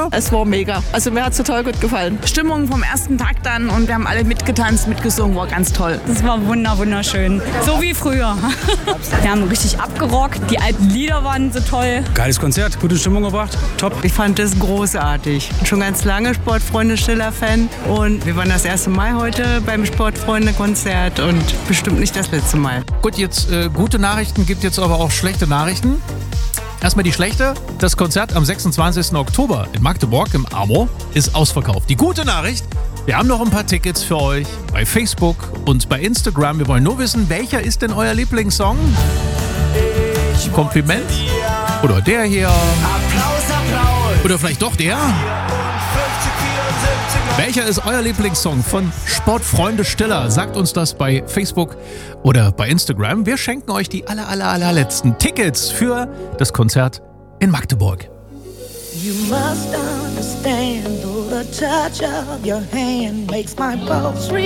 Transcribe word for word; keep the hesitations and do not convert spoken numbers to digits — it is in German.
Stimmung? Es war mega. Also mir hat es total gut gefallen. Stimmung vom ersten Tag dann und wir haben alle mitgetanzt, mitgesungen, war ganz toll. Das war wunder, wunderschön. So wie früher. Wir haben richtig abgerockt, die alten Lieder waren so toll. Geiles Konzert, gute Stimmung gebracht, top. Ich fand das großartig. Schon ganz lange Sportfreunde-Stiller-Fan und wir waren das erste Mal heute beim Sportfreunde-Konzert und bestimmt nicht das letzte Mal. Gut, jetzt äh, gute Nachrichten, gibt jetzt aber auch schlechte Nachrichten. Erstmal die schlechte. Das Konzert am sechsundzwanzigsten Oktober in Magdeburg im Amor ist ausverkauft. Die gute Nachricht, wir haben noch ein paar Tickets für euch bei Facebook und bei Instagram. Wir wollen nur wissen, welcher ist denn euer Lieblingssong? Kompliment? Oder der hier? Oder vielleicht doch der? Welcher ist euer Lieblingssong von Sportfreunde Stiller? Sagt uns das bei Facebook oder bei Instagram. Wir schenken euch die aller, aller, allerletzten Tickets für das Konzert in Magdeburg. You must understand, though the touch of your hand makes my pulse real.